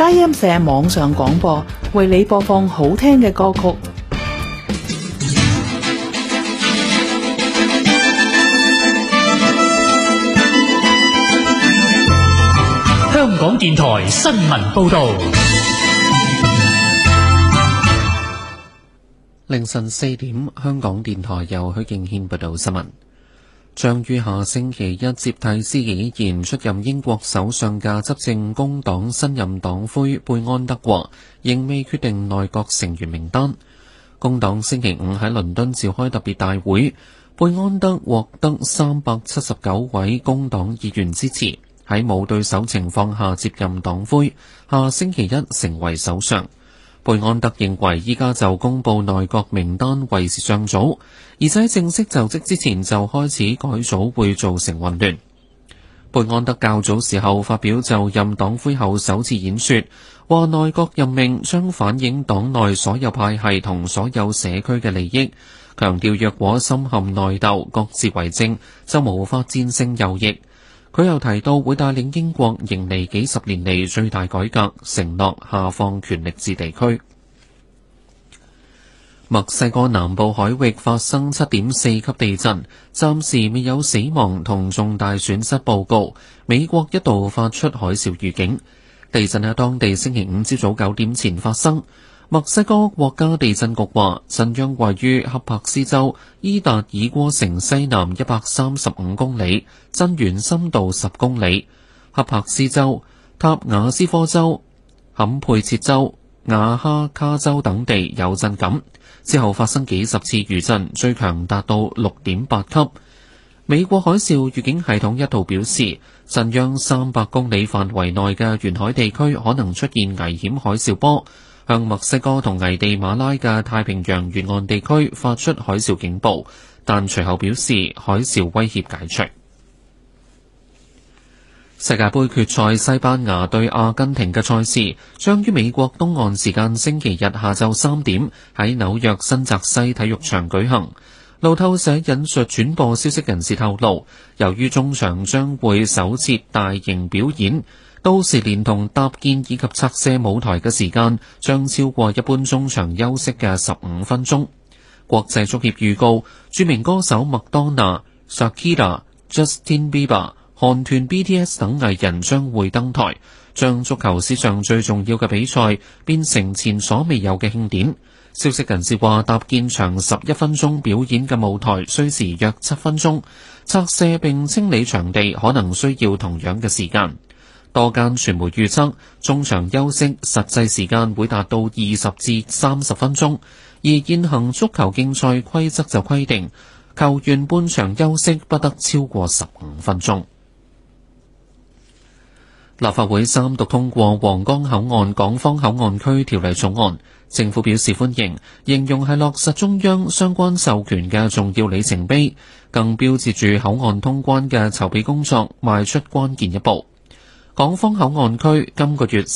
佳音社網上廣播，為你播放好聽嘅歌曲。 香港電台新聞報道。 凌晨4點，香港電台由許敬軒報道新聞。將於下星期一接替施紀賢出任英國首相嘅執政工黨新任黨魁貝安德話，仍未決定內閣成員名單。工黨星期五喺倫敦召開特別大會，貝安德獲得379位工黨議員支持，喺冇對手情況下接任黨魁，下星期一成為首相。貝安德認為依家就公布內閣名單為時尚早，而且正式就職之前就開始改組會造成混亂。貝安德較早時候發表就任黨魁後首次演說，話內閣任命將反映黨內所有派系同所有社區嘅利益，強調若果深陷內鬥，各自為政，就無法戰勝右翼。佢又提到會帶領英國迎嚟幾十年嚟最大改革，承諾下放權力至地區。墨西哥南部海域發生7.4級地震，暫時未有死亡同重大損失報告。美國一度發出海嘯預警。地震喺當地星期五朝早9點前發生。墨西哥國家地震局話，震央位於恰帕斯州伊達爾戈城西南135公里，震源深度10公里。恰帕斯州、塔瓦斯科州、坎佩切州、亞哈卡州等地有震感，之後發生幾十次餘震，最強達到6.8級。美國海嘯預警系統一度表示，震央300公里範圍內嘅沿海地區可能出現危險海嘯波，向墨西哥同危地馬拉嘅太平洋沿岸地區發出海嘯警報，但隨後表示海嘯威脅解除。世界盃決賽西班牙對阿根廷嘅賽事將於美國東岸時間星期日下晝3點喺紐約新澤西體育場舉行。路透社引述轉播消息人士透露，由於中場將會首設大型表演，到時連同搭建以及拆卸舞台嘅時間將超過一般中場休息嘅15分鐘。國際足協預告，著名歌手麥當娜、Shakira、Justin Bieber、韓團 BTS 等藝人將會登台，將足球史上最重要嘅比賽變成前所未有嘅慶典。消息人士話，搭建長11分鐘表演嘅舞台需時約7分鐘，拆卸並清理場地可能需要同樣嘅時間。多間傳媒預測，中場休息實際時間會達到20至30分鐘，而現行足球競賽規則就規定，球員半場休息不得超過15分鐘。立法會三讀通過皇崗口岸港方口岸區條例草案，政府表示歡迎，形容係落實中央相關授權嘅重要里程碑，更標誌住口岸通關嘅籌備工作邁出關鍵一步。港方口岸區今個月